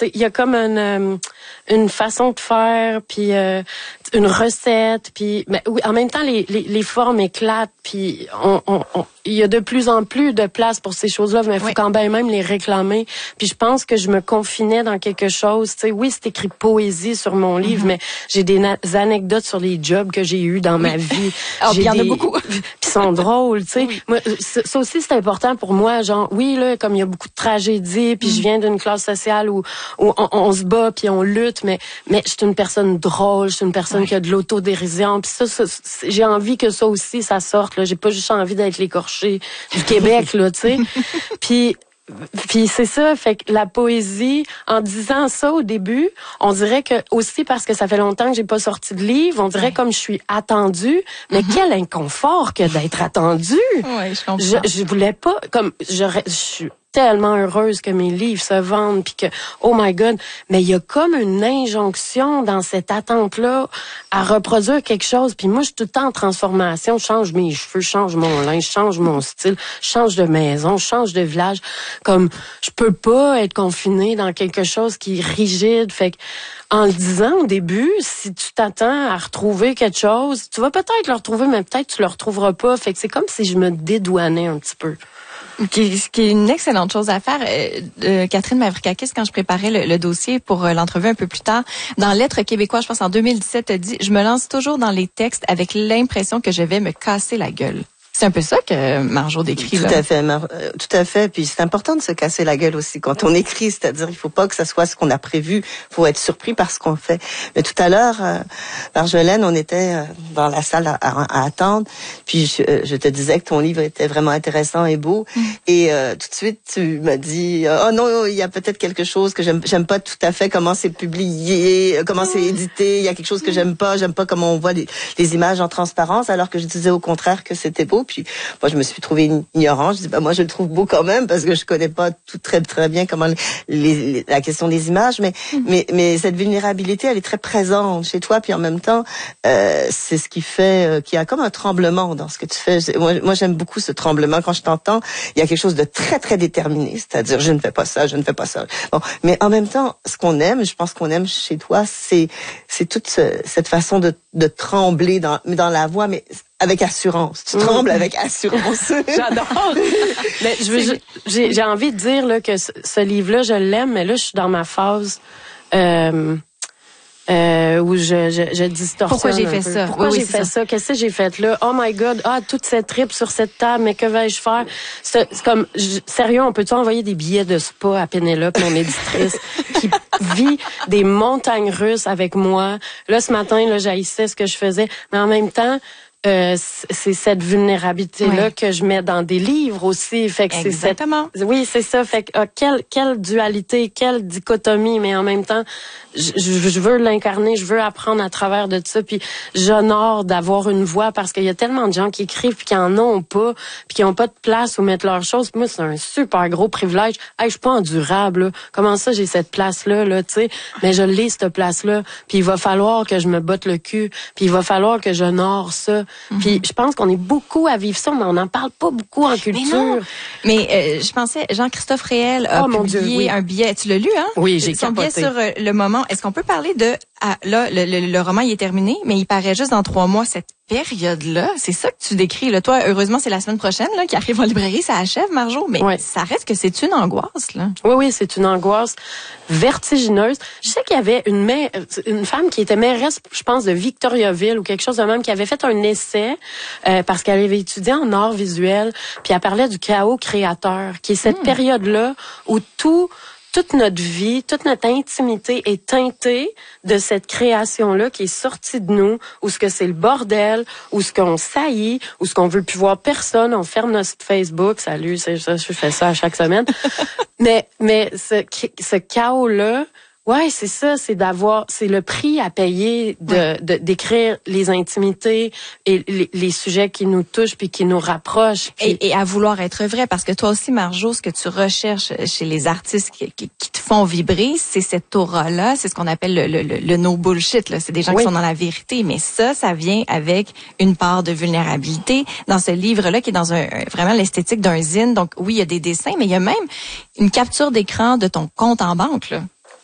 il y a comme une façon de faire, puis une recette, puis mais oui, en même temps les formes éclatent, puis il y a de plus en plus de place pour ces choses-là, mais il faut quand même les réclamer. Puis je pense que je me confinais dans quelque chose. Tu sais, oui, c'est écrit poésie sur mon livre, mais j'ai des anecdotes sur les jobs que j'ai eus dans ma vie. Il y en a beaucoup. Puis sont drôles, tu sais. Moi, ça aussi c'est important pour moi. Genre, oui là, comme il y a beaucoup de tragédies, puis je viens d'une classe sociale où on se bat puis on lutte, mais je suis une personne drôle, je suis une personne qui a de l'autodérision. Puis ça, j'ai envie que ça aussi ça sorte. Là, j'ai pas juste envie d'être l'écorché du Québec, là, tu sais. Puis c'est ça, fait que la poésie, en disant ça au début, on dirait que aussi parce que ça fait longtemps que j'ai pas sorti de livre, on dirait comme je suis attendue, mais quel inconfort que d'être attendue. Ouais, je comprends. Je voulais pas, comme je suis tellement heureuse que mes livres se vendent puis que oh my god, mais il y a comme une injonction dans cette attente-là à reproduire quelque chose, puis moi je suis tout le temps en transformation, je change mes cheveux, je change mon linge, je change mon style, je change de maison, je change de village, comme je peux pas être confinée dans quelque chose qui est rigide, fait que en le disant au début, si tu t'attends à retrouver quelque chose, tu vas peut-être le retrouver, mais peut-être tu le retrouveras pas, fait que c'est comme si je me dédouanais un petit peu. Ce qui est une excellente chose à faire. Catherine Mavrikakis, quand je préparais le dossier pour l'entrevue un peu plus tard, dans Lettres québécois, je pense en 2017, a dit « Je me lance toujours dans les textes avec l'impression que je vais me casser la gueule ». C'est un peu ça que Marjo décrit là. Tout à fait. Puis c'est important de se casser la gueule aussi quand on écrit, c'est-à-dire il faut pas que ça soit ce qu'on a prévu, faut être surpris par ce qu'on fait. Mais tout à l'heure, Marjolaine, on était dans la salle à attendre, puis je te disais que ton livre était vraiment intéressant et beau, et tout de suite tu m'as dit oh non, il y a peut-être quelque chose que j'aime pas tout à fait comment c'est publié, comment c'est édité, il y a quelque chose que j'aime pas comment on voit les images en transparence, alors que je disais au contraire que c'était beau. Puis moi je me suis trouvée ignorante, je dis moi je le trouve beau quand même parce que je connais pas tout très bien comment la question des images, mais cette vulnérabilité elle est très présente chez toi, puis en même temps c'est ce qui fait qu'il y a comme un tremblement dans ce que tu fais. Moi j'aime beaucoup ce tremblement quand je t'entends, il y a quelque chose de très très déterminé, c'est-à-dire je ne fais pas ça. Bon, mais en même temps ce qu'on aime, je pense qu'on aime chez toi, c'est toute cette façon de trembler dans la voix, mais avec assurance. Tu trembles avec assurance. J'adore. Mais j'ai envie de dire là que ce livre-là, je l'aime, mais là, je suis dans ma phase où je distorsionne. Pourquoi j'ai fait ça? Pourquoi j'ai fait ça? Qu'est-ce que j'ai fait là? Oh my God! Toute cette trip sur cette table, mais que vais-je faire? C'est comme, sérieux, on peut-tu envoyer des billets de spa à Pénélope, mon éditrice, qui vit des montagnes russes avec moi? Là, ce matin, là, j'haïssais ce que je faisais, mais en même temps, c'est cette vulnérabilité-là que je mets dans des livres aussi. Fait que exactement. Oui, c'est ça. Fait que quelle dualité, quelle dichotomie, mais en même temps, je veux l'incarner, je veux apprendre à travers de ça. Puis j'honore d'avoir une voix parce qu'il y a tellement de gens qui écrivent puis qui en ont pas, puis qui ont pas de place où mettre leurs choses. Puis moi, c'est un super gros privilège. Hey, je suis pas endurable. Là. Comment ça, j'ai cette place-là, là, tu sais? Mais je l'ai cette place-là. Puis il va falloir que je me botte le cul. Puis il va falloir que j'honore ça. Puis je pense qu'on est beaucoup à vivre ça, mais on n'en parle pas beaucoup en culture. Mais je pensais, Jean-Christophe Réel a publié un billet. Tu l'as lu, hein? Oui, j'ai son capoté. billet sur le moment. Est-ce qu'on peut parler de... là, le roman, il est terminé, mais il paraît juste dans 3 mois, cette période-là. C'est ça que tu décris. Là. Toi, heureusement, c'est la semaine prochaine là, qui arrive en librairie, ça achève, Marjo, mais ça reste que c'est une angoisse. Là. Oui, c'est une angoisse vertigineuse. Je sais qu'il y avait une femme qui était mairesse, je pense, de Victoriaville ou quelque chose de même, qui avait fait un essai parce qu'elle avait étudié en art visuel, puis elle parlait du chaos créateur, qui est cette période-là où toute notre vie, toute notre intimité est teintée de cette création-là qui est sortie de nous, où ce que c'est le bordel, où ce qu'on saillit, où ce qu'on veut plus voir personne, on ferme notre Facebook, salut, je fais ça à chaque semaine. mais ce chaos-là, ouais, c'est ça, c'est le prix à payer d'écrire les intimités et les sujets qui nous touchent puis qui nous rapprochent. Et à vouloir être vrai, parce que toi aussi, Marjo, ce que tu recherches chez les artistes qui te font vibrer, c'est cette aura-là, c'est ce qu'on appelle le no bullshit, là. C'est des gens qui sont dans la vérité, mais ça vient avec une part de vulnérabilité dans ce livre-là qui est dans vraiment l'esthétique d'un zine. Donc oui, il y a des dessins, mais il y a même une capture d'écran de ton compte en banque, là.